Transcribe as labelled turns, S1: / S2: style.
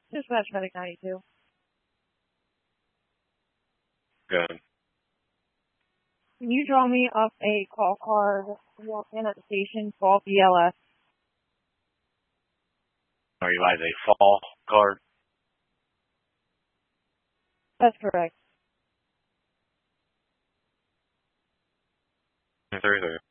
S1: Dispatch Medic 92.
S2: Good.
S1: Can you draw me up a call card, walk in at the station, 12 BLS?
S2: Are you like a fall card?
S1: That's correct.
S2: 33.